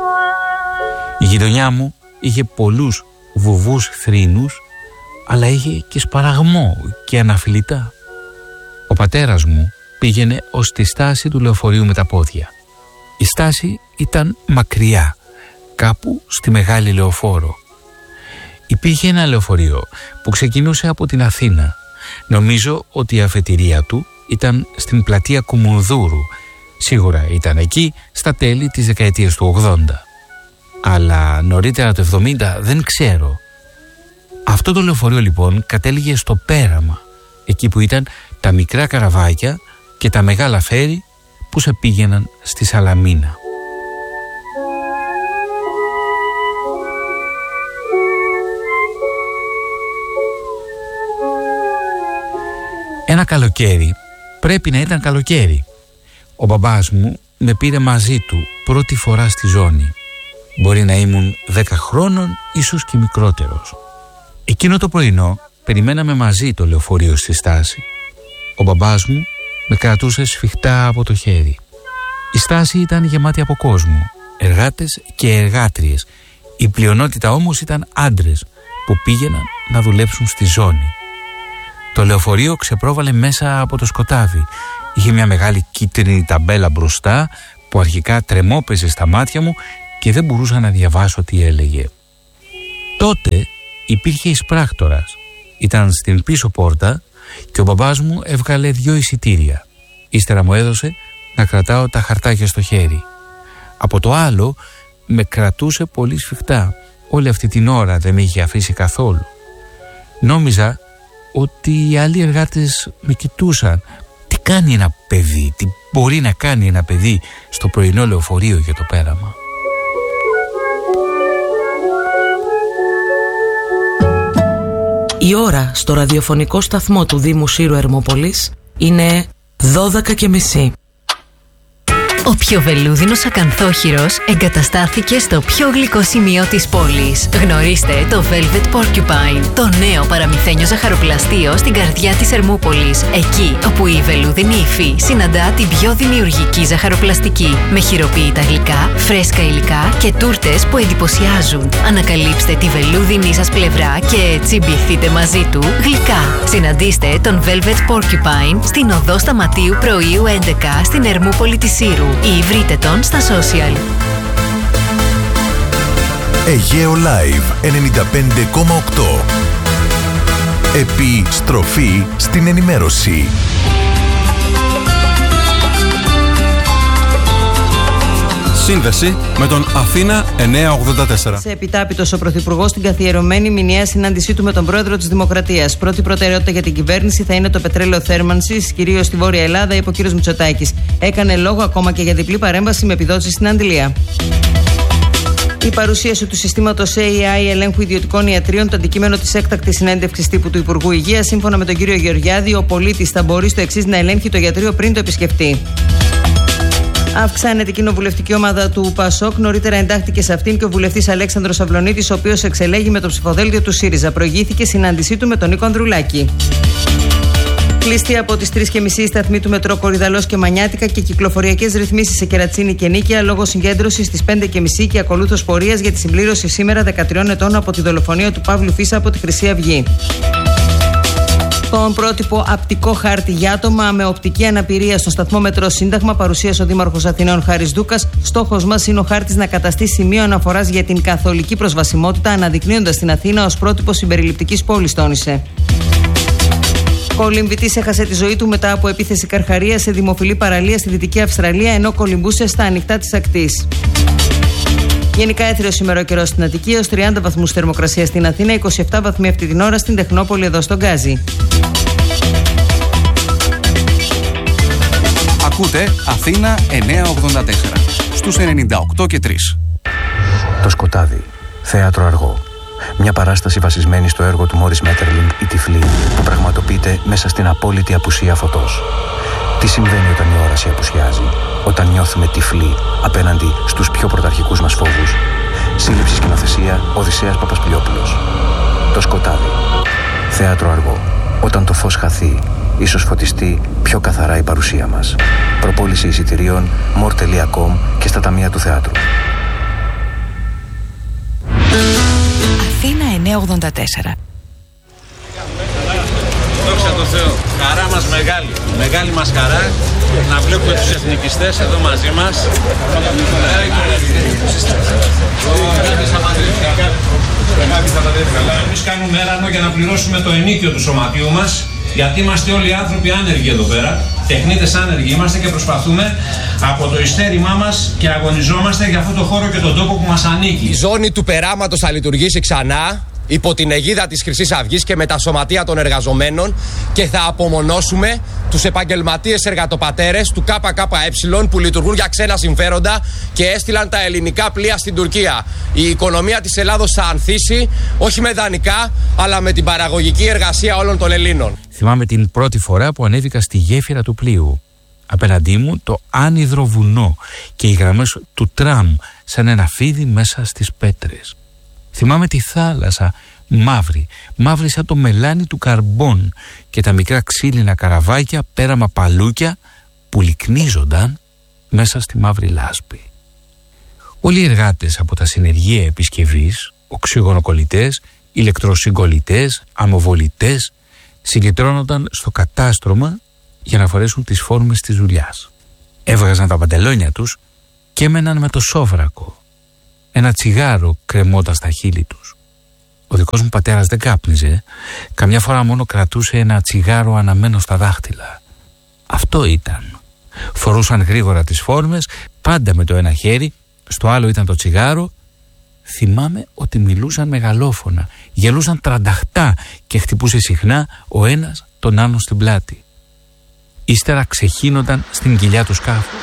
Η γειτονιά μου είχε πολλούς βουβούς θρήνους, αλλά είχε και σπαραγμό και αναφιλητά. Ο πατέρας μου πήγαινε ως τη στάση του λεωφορείου με τα πόδια. Η στάση ήταν μακριά, κάπου στη Μεγάλη Λεωφόρο. Υπήρχε ένα λεωφορείο που ξεκινούσε από την Αθήνα. Νομίζω ότι η αφετηρία του ήταν στην πλατεία Κουμουνδούρου. Σίγουρα ήταν εκεί στα τέλη της δεκαετίας του 80. Αλλά νωρίτερα το 70 δεν ξέρω. Αυτό το λεωφορείο λοιπόν κατέληγε στο Πέραμα, εκεί που ήταν τα μικρά καραβάκια και τα μεγάλα φέρι που σε πήγαιναν στη Σαλαμίνα. Ένα καλοκαίρι, πρέπει να ήταν καλοκαίρι, ο μπαμπάς μου με πήρε μαζί του πρώτη φορά στη ζώνη. Μπορεί να ήμουν 10 χρόνων, ίσως και μικρότερος. Εκείνο το πρωινό περιμέναμε μαζί το λεωφορείο στη στάση. Ο μπαμπάς μου με κρατούσε σφιχτά από το χέρι. Η στάση ήταν γεμάτη από κόσμο, εργάτες και εργάτριες. Η πλειονότητα όμως ήταν άντρες που πήγαιναν να δουλέψουν στη ζώνη. Το λεωφορείο ξεπρόβαλε μέσα από το σκοτάδι. Είχε μια μεγάλη κίτρινη ταμπέλα μπροστά που αρχικά τρεμόπαιζε στα μάτια μου και δεν μπορούσα να διαβάσω τι έλεγε. Τότε υπήρχε εισπράκτορας. Ήταν στην πίσω πόρτα και ο μπαμπάς μου έβγαλε 2 εισιτήρια. Ύστερα μου έδωσε να κρατάω τα χαρτάκια στο χέρι. Από το άλλο με κρατούσε πολύ σφιχτά. Όλη αυτή την ώρα δεν με είχε αφήσει καθόλου. Νόμιζα ότι οι άλλοι εργάτες με κοιτούσαν. Τι κάνει ένα παιδί, τι μπορεί να κάνει ένα παιδί στο πρωινό λεωφορείο για το Πέραμα. Η ώρα στο ραδιοφωνικό σταθμό του Δήμου Σύρου Ερμόπολης είναι 12:30. Ο πιο βελούδινος ακανθόχειρος εγκαταστάθηκε στο πιο γλυκό σημείο της πόλης. Γνωρίστε το Velvet Porcupine, το νέο παραμυθένιο ζαχαροπλαστείο στην καρδιά της Ερμούπολης. Εκεί όπου η βελούδινη υφή συναντά την πιο δημιουργική ζαχαροπλαστική. Με χειροποίητα γλυκά, φρέσκα υλικά και τούρτες που εντυπωσιάζουν. Ανακαλύψτε τη βελούδινη σας πλευρά και τσιμπηθείτε μαζί του γλυκά. Συναντήστε τον Velvet Porcupine στην οδό Σταματίου Πρωίου 11 στην Ερμούπολη της Σύρου. Ή βρείτε τον στα social. Αιγαίο Live 95,8. Επιστροφή στην ενημέρωση. Σύνδεση με τον Αθήνα 984. Σε επιτάπητος ο Πρωθυπουργός στην καθιερωμένη μηνιαία συνάντησή του με τον Πρόεδρο της Δημοκρατίας. Πρώτη προτεραιότητα για την κυβέρνηση θα είναι το πετρέλαιο θέρμανσης, κυρίως στη Βόρεια Ελλάδα, είπε ο κ. Μητσοτάκης. Έκανε λόγο ακόμα και για διπλή παρέμβαση με επιδότηση στην Αντιλία. Η παρουσίαση του συστήματος AI ελέγχου ιδιωτικών ιατρίων, το αντικείμενο της έκτακτης συνέντευξης τύπου του Υπουργού Υγείας. Σύμφωνα με τον κύριο Γεωργιάδη, ο πολίτης θα μπορεί στο εξής να ελέγχει το ιατρείο πριν το επισκεφτεί. Αυξάνεται η κοινοβουλευτική ομάδα του ΠΑΣΟΚ. Νωρίτερα εντάχθηκε σε αυτήν και ο βουλευτής Αλέξανδρος Αυλωνίτης, ο οποίος εξελέγει με το ψηφοδέλτιο του ΣΥΡΙΖΑ. Προηγήθηκε συνάντησή του με τον Νίκο Ανδρουλάκη. Κλειστή από τις 3:30 η σταθμή του μετρό Κορυδαλός και Μανιάτικα και κυκλοφοριακές ρυθμίσεις σε Κερατσίνη και Νίκαια λόγω συγκέντρωσης στις 5:30 και ακολούθως πορείας για τη συμπλήρωση σήμερα 13 ετών από τη δολοφονία του Παύλου Φίσα από τη Χρυσή Αυγή. Τον πρότυπο απτικό χάρτη για άτομα με οπτική αναπηρία στο σταθμό μετρό Σύνταγμα παρουσίασε ο Δήμαρχος Αθηναίων Χάρης Δούκας. Στόχος μας είναι ο χάρτης να καταστεί σημείο αναφοράς για την καθολική προσβασιμότητα, αναδεικνύοντας την Αθήνα ως πρότυπο συμπεριληπτικής πόλης, τόνισε. Κολυμβητής έχασε τη ζωή του μετά από επίθεση καρχαρίας σε δημοφιλή παραλία στη Δυτική Αυστραλία, ενώ κολυμπούσε στα ανοιχτά της ακτής. Γενικά έθριος σήμερα ο καιρός στην Αττική, έως 30 βαθμούς θερμοκρασία στην Αθήνα, 27 βαθμοί αυτή την ώρα στην Τεχνόπολη εδώ στον Γκάζι. Ακούτε Αθήνα 984 στους 98 και 3. Το σκοτάδι, θέατρο αργό. Μια παράσταση βασισμένη στο έργο του Μόρις Μέττερλινγκ «Η Τυφλή» που πραγματοποιείται μέσα στην απόλυτη απουσία φωτός. Τι συμβαίνει όταν η όραση απουσιάζει, όταν νιώθουμε τυφλοί απέναντι στους πιο πρωταρχικούς μας φόβους. Σύλληψη σκηνοθεσία Οδυσσέας Παπασπηλιόπουλος. Το σκοτάδι. Θέατρο αργό. Όταν το φως χαθεί, ίσως φωτιστεί πιο καθαρά η παρουσία μας. Προπόληση εισιτηρίων more.com και στα ταμεία του θεάτρου. 984. Δόξα τω Θεώ, χαρά μας μεγάλη, μεγάλη μας χαρά να βλέπουμε τους εθνικιστές εδώ μαζί μας. Εμείς κάνουμε έρανο για να πληρώσουμε το ενίκιο του σωματείου μας, γιατί είμαστε όλοι άνθρωποι άνεργοι εδώ πέρα, τεχνίτες άνεργοι είμαστε και προσπαθούμε από το ειστέρημά μας και αγωνιζόμαστε για αυτό το χώρο και τον τόπο που μας ανήκει. Η ζώνη του περάματος θα λειτουργήσει ξανά υπό την αιγίδα της Χρυσής Αυγής και με τα σωματεία των εργαζομένων και θα απομονώσουμε τους επαγγελματίες εργατοπατέρες του ΚΚΕ που λειτουργούν για ξένα συμφέροντα και έστειλαν τα ελληνικά πλοία στην Τουρκία. Η οικονομία της Ελλάδος θα ανθίσει όχι με δανεικά αλλά με την παραγωγική εργασία όλων των Ελλήνων. Θυμάμαι την πρώτη φορά που ανέβηκα στη γέφυρα του πλοίου. Απέναντί μου το άνυδρο βουνό και οι γραμμές του τραμ σαν ένα φίδι μέσα στις πέτρες. Θυμάμαι τη θάλασσα μαύρη σαν το μελάνι του καρμπών και τα μικρά ξύλινα καραβάκια πέραμα παλούκια που λυκνίζονταν μέσα στη μαύρη λάσπη. Όλοι οι εργάτες από τα συνεργεία επισκευής, οξυγονοκολλητές, ηλεκτροσυγκολλητές, αμμοβολητές συγκεντρώνονταν στο κατάστρωμα για να φορέσουν τις φόρμες της δουλειάς. Έβγαζαν τα παντελόνια τους και έμεναν με το σόβρακο. Ένα τσιγάρο κρεμόταν στα χείλη τους. Ο δικός μου πατέρας δεν κάπνιζε, καμιά φορά μόνο κρατούσε ένα τσιγάρο αναμένο στα δάχτυλα. Αυτό ήταν. Φορούσαν γρήγορα τις φόρμες, πάντα με το ένα χέρι, στο άλλο ήταν το τσιγάρο. Θυμάμαι ότι μιλούσαν μεγαλόφωνα, γελούσαν τρανταχτά και χτυπούσε συχνά ο ένας τον άλλον στην πλάτη. Ύστερα ξεχύνονταν στην κοιλιά του σκάφου.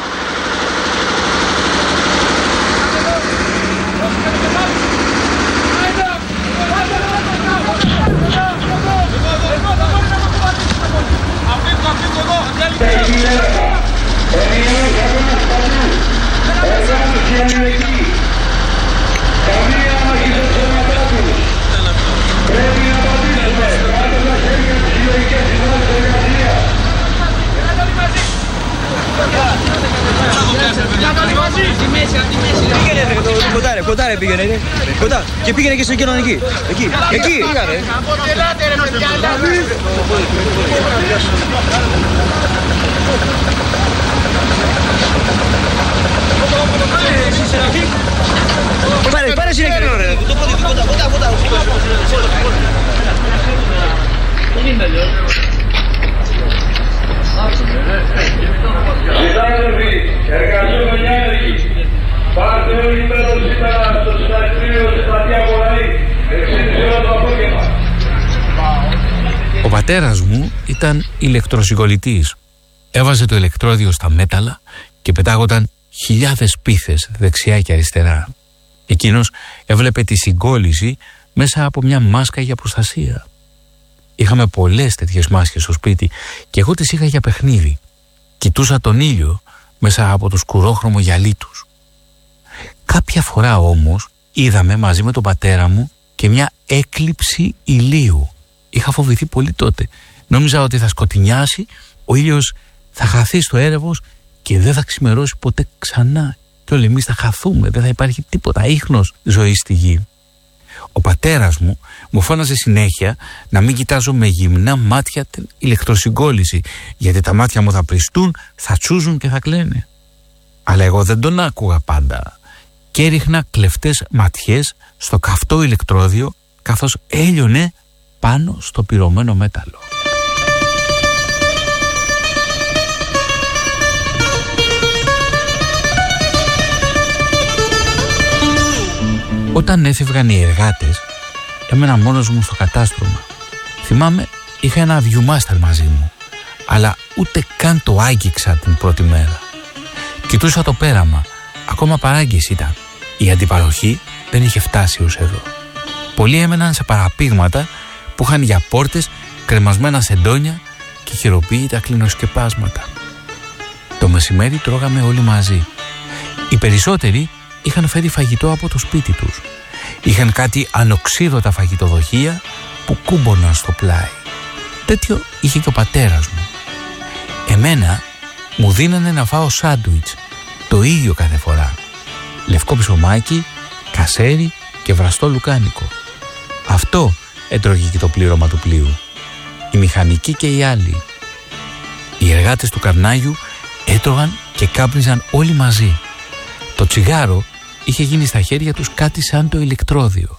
Κοντά ρε πήγαινε, κοντά και πήγαινε και σε εκείνον εκεί, εκεί. Πάρε συνέχεια ρε, το πρώτο, κοντά. Συνάδελφοι, εργαζόμενοι άνεργοι, πάρτε όλοι πέρα σήμερα στο συναστήριο της πλατεία Βολαή, 6:30 το απόγευμα. Ο πατέρας μου ήταν ηλεκτροσυγκολλητής. Έβαζε το ηλεκτρόδιο στα μέταλλα και πετάγονταν χιλιάδες πίθες δεξιά και αριστερά. Εκείνος έβλεπε τη συγκόλληση μέσα από μια μάσκα για προστασία. Είχαμε πολλές τέτοιες μάσκες στο σπίτι και εγώ τις είχα για παιχνίδι. Κοιτούσα τον ήλιο μέσα από το σκουρόχρωμο γυαλί τους. Κάποια φορά όμως είδαμε μαζί με τον πατέρα μου και μια έκλειψη ηλίου. Είχα φοβηθεί πολύ τότε. Νόμιζα ότι θα σκοτεινιάσει, ο ήλιος θα χαθεί στο έρευος και δεν θα ξημερώσει ποτέ ξανά. Και όλοι εμείς θα χαθούμε, δεν θα υπάρχει τίποτα ίχνος ζωή στη γη. Ο πατέρας μου φώναζε συνέχεια να μην κοιτάζω με γυμνά μάτια την ηλεκτροσυγκόλληση, γιατί τα μάτια μου θα πριστούν, θα τσούζουν και θα κλαίνε. Αλλά εγώ δεν τον άκουγα πάντα και έριχνα κλεφτές ματιές στο καυτό ηλεκτρόδιο καθώς έλειωνε πάνω στο πυρωμένο μέταλλο. Όταν έφευγαν οι εργάτες, έμενα μόνος μου στο κατάστρωμα. Θυμάμαι, είχα ένα βιουμάστερ μαζί μου, αλλά ούτε καν το άγγιξα την πρώτη μέρα. Κοιτούσα το πέραμα, ακόμα παράγκης ήταν. Η αντιπαροχή δεν είχε φτάσει ως εδώ. Πολλοί έμεναν σε παραπήγματα που είχαν για πόρτες κρεμασμένα σεντόνια και χειροποίητα κλινοσκεπάσματα. Το μεσημέρι τρώγαμε όλοι μαζί. Οι περισσότεροι είχαν φέρει φαγητό από το σπίτι τους. Είχαν κάτι ανοξίδωτα φαγητοδοχεία που κούμποναν στο πλάι. Τέτοιο είχε και ο πατέρας μου. Εμένα μου δίνανε να φάω σάντουιτς, το ίδιο κάθε φορά. Λευκό ψωμάκι, κασέρι και βραστό λουκάνικο. Αυτό έτρωγε και το πλήρωμα του πλοίου. Οι μηχανικοί και οι άλλοι. Οι εργάτες του καρνάγιου έτρωγαν και κάπνιζαν όλοι μαζί. Το τσιγάρο είχε γίνει στα χέρια τους κάτι σαν το ηλεκτρόδιο.